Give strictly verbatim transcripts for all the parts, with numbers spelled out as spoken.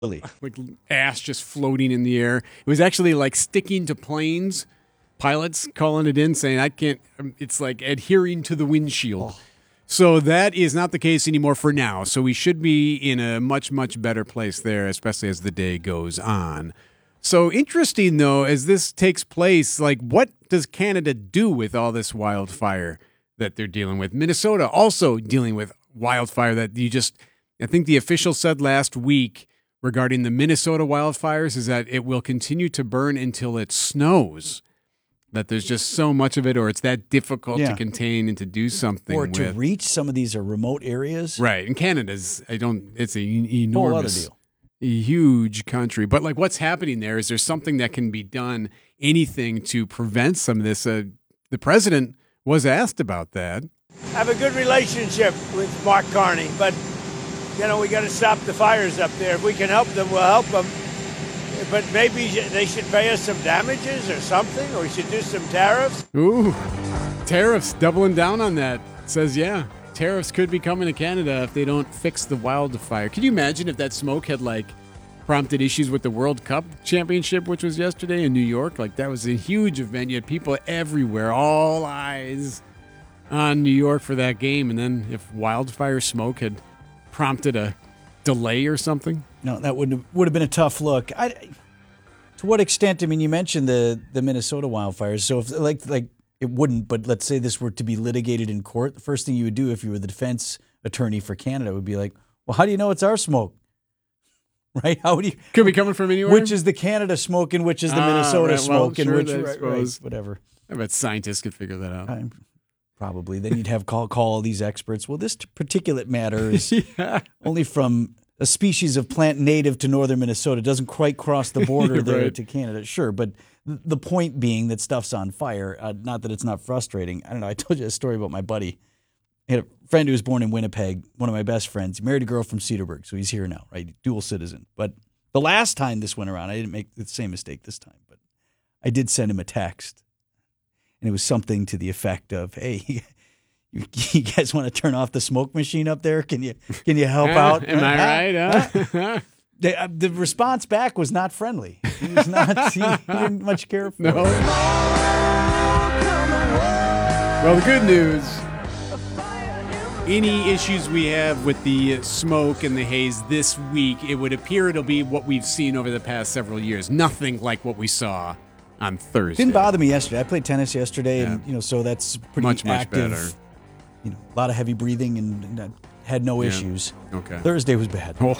Really? Like ash just floating in the air. It was actually like sticking to planes. Pilots calling it in, saying, I can't, it's like adhering to the windshield. Oh. So that is not the case anymore for now. So we should be in a much, much better place there, especially as the day goes on. So interesting, though, as this takes place, like what does Canada do with all this wildfire that they're dealing with? Minnesota also dealing with wildfire that you just, I think the official said last week regarding the Minnesota wildfires is that it will continue to burn until it snows. That there's just so much of it, or it's that difficult yeah. to contain and to do something or with. to reach some of these are remote areas. Right. And Canada's, I don't, it's a enormous, whole other deal. A huge country. But like what's happening there, is there something that can be done, anything to prevent some of this? Uh, the president was asked about that. I have a good relationship with Mark Carney, but, you know, we got to stop the fires up there. If we can help them, we'll help them. But maybe they should pay us some damages or something, or we should do some tariffs. Ooh, tariffs, doubling down on that. Says, yeah, tariffs could be coming to Canada if they don't fix the wildfire. Could you imagine if that smoke had, like, prompted issues with the World Cup Championship, which was yesterday in New York? Like, that was a huge event. You had people everywhere, all eyes on New York for that game. And then if wildfire smoke had prompted a delay or something? No, that would have, would have been a tough look. I, to what extent? I mean, you mentioned the, the Minnesota wildfires. So if like like it wouldn't, but let's say this were to be litigated in court, the first thing you would do if you were the defense attorney for Canada would be like, well, how do you know it's our smoke? Right? How would you? Could be coming from anywhere. Which is the Canada smoke and which is the ah, Minnesota right. smoke well, and sure, which I right, right, whatever. I bet scientists could figure that out. I'm, probably. Then you'd have call call all these experts. Well, this particulate matter is yeah. only from a species of plant native to northern Minnesota. It doesn't quite cross the border there right. to Canada. Sure, but the point being that stuff's on fire. Uh, not that it's not frustrating. I don't know. I told you a story about my buddy. I had a friend who was born in Winnipeg, one of my best friends. He married a girl from Cedarburg, so he's here now, right? Dual citizen. But the last time this went around, I didn't make the same mistake this time, but I did send him a text. And it was something to the effect of, hey, you, you guys want to turn off the smoke machine up there? Can you can you help out? Am I right? Huh? the, uh, the response back was not friendly. He was not. He, he didn't much care for no. it. Well, the good news, any issues we have with the smoke and the haze this week, it would appear it'll be what we've seen over the past several years. Nothing like what we saw on Thursday. Didn't bother me yesterday. I played tennis yesterday, yeah. and you know, so that's pretty much, active. Much better. You know, a lot of heavy breathing, and, and I had no yeah. issues. Okay. Thursday was bad. Oh.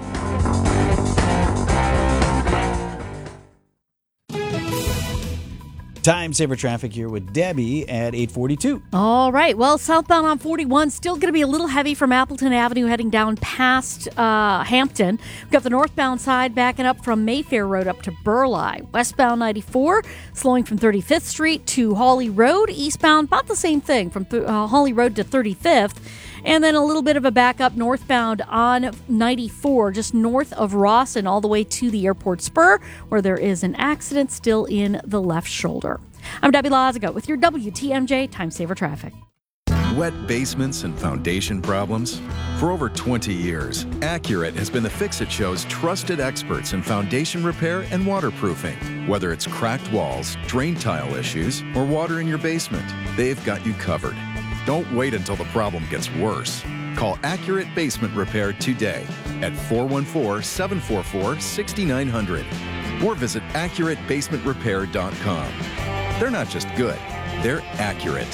Time saver traffic here with Debbie at eight forty-two. All right. Well, southbound on forty-one, still going to be a little heavy from Appleton Avenue heading down past uh, Hampton. We've got the northbound side backing up from Mayfair Road up to Burleigh. Westbound ninety-four, slowing from thirty-fifth Street to Hawley Road. Eastbound, about the same thing, from th- uh, Hawley Road to thirty-fifth. And then a little bit of a backup northbound on ninety-four, just north of Ross and all the way to the airport spur, where there is an accident still in the left shoulder. I'm Debbie Lazago with your W T M J Time Saver Traffic. Wet basements and foundation problems? For over twenty years, Accurate has been the Fix-It Show's trusted experts in foundation repair and waterproofing. Whether it's cracked walls, drain tile issues, or water in your basement, they've got you covered. Don't wait until the problem gets worse. Call Accurate Basement Repair today at four one four, seven four four, six nine zero zero or visit accurate basement repair dot com. They're not just good, they're accurate.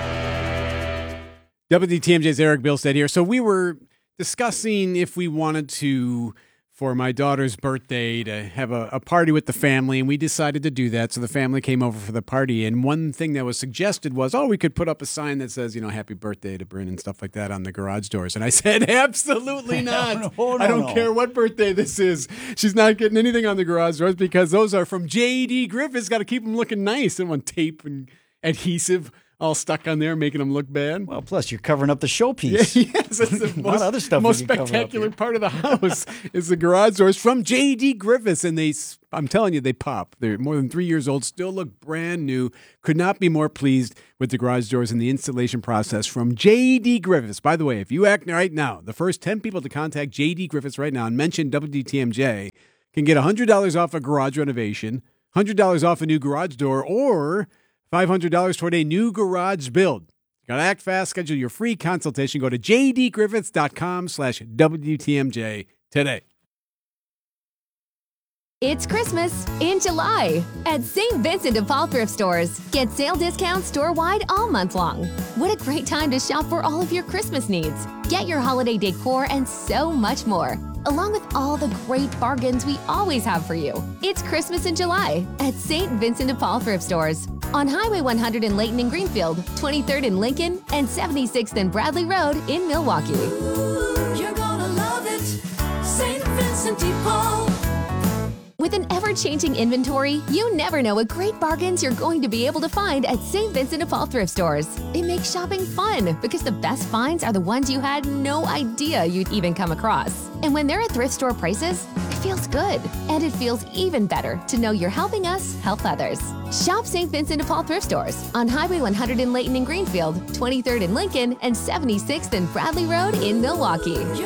W T M J's Eric Bilstead here. So we were discussing if we wanted to, for my daughter's birthday, to have a, a party with the family, and we decided to do that. So the family came over for the party, and one thing that was suggested was, oh, we could put up a sign that says, you know, happy birthday to Bryn and stuff like that on the garage doors. And I said, absolutely not. no, no, no, I don't no. care what birthday this is. She's not getting anything on the garage doors because those are from J D Griffiths. Got to keep them looking nice. And want tape and adhesive all stuck on there, making them look bad. Well, plus you're covering up the showpiece. Yes, that's the A lot of most, other stuff most we can cover up spectacular here. part of the house is the garage doors from J D. Griffiths, and they, s- I'm telling you, they pop. They're more than three years old, still look brand new. Could not be more pleased with the garage doors and the installation process from J D. Griffiths. By the way, if you act right now, the first ten people to contact J D. Griffiths right now and mention W T M J can get one hundred dollars off a garage renovation, one hundred dollars off a new garage door, or five hundred dollars toward a new garage build. Got to act fast. Schedule your free consultation. Go to jdgriffiths.com slash WTMJ today. It's Christmas in July at Saint Vincent de Paul Thrift Stores. Get sale discounts store-wide all month long. What a great time to shop for all of your Christmas needs. Get your holiday decor and so much more, along with all the great bargains we always have for you. It's Christmas in July at Saint Vincent de Paul Thrift Stores on Highway one hundred in Layton and Greenfield, twenty-third in Lincoln, and seventy-sixth and Bradley Road in Milwaukee. You're gonna love it, Saint Vincent de Paul. With an ever-changing inventory, you never know what great bargains you're going to be able to find at Saint Vincent de Paul Thrift Stores. It makes shopping fun because the best finds are the ones you had no idea you'd even come across. And when they're at thrift store prices, it feels good. And it feels even better to know you're helping us help others. Shop Saint Vincent de Paul Thrift Stores on Highway one hundred in Layton and Greenfield, twenty-third in Lincoln, and seventy-sixth and Bradley Road in Milwaukee.